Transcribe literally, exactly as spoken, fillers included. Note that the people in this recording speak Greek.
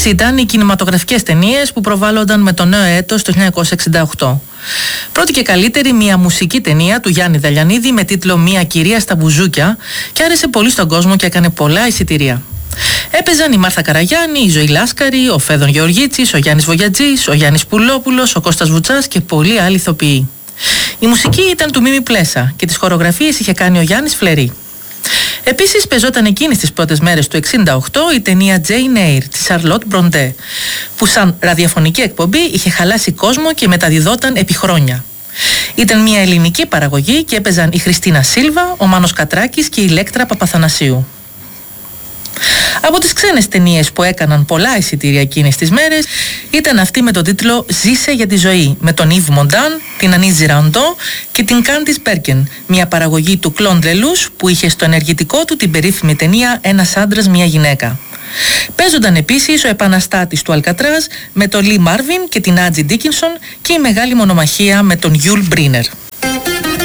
Αυτές ήταν οι κινηματογραφικές ταινίες που προβάλλονταν με το νέο έτος το χίλια εννιακόσια εξήντα οκτώ. Πρώτη και καλύτερη, μια μουσική ταινία του Γιάννη Δαλιανίδη με τίτλο «Μια κυρία στα μπουζούκια» και άρεσε πολύ στον κόσμο και έκανε πολλά εισιτήρια. Έπαιζαν η Μάρθα Καραγιάννη, η Ζωή Λάσκαρη, ο Φέδων Γεωργίτσης, ο Γιάννης Βογιατζής, ο Γιάννης Πουλόπουλος, ο Κώστας Βουτσάς και πολλοί άλλοι ηθοποιοί. Η μουσική ήταν του Μίμη Πλέσα και τις χορογραφίες είχε κάνει ο Γιάννης Φλερή. Επίσης παίζονταν εκείνες τις πρώτες μέρες του εξήντα οκτώ η ταινία Jane Eyre της Σαρλότ Μπροντέ, που σαν ραδιοφωνική εκπομπή είχε χαλάσει κόσμο και μεταδιδόταν επί χρόνια. Ήταν μια ελληνική παραγωγή και έπαιζαν η Χριστίνα Σίλβα, ο Μάνος Κατράκης και η Λέκτρα Παπαθανασίου. Από τις ξένες ταινίες που έκαναν πολλά εισιτήρια εκείνες τις μέρες ήταν αυτή με τον τίτλο «Ζήσε για τη ζωή» με τον Ιβ Μοντάν, την Ανή Ζιραντό και την Κάντις Μπέρκεν, μια παραγωγή του Κλοντ Λελούς που είχε στο ενεργητικό του την περίφημη ταινία «Ένας άντρας, μια γυναίκα». Παίζονταν επίσης ο επαναστάτης του Αλκατράζ με τον Λι Μάρβιν και την Άτζι Ντίκινσον και η μεγάλη μονομαχία με τον Γιούλ Μπρίνερ.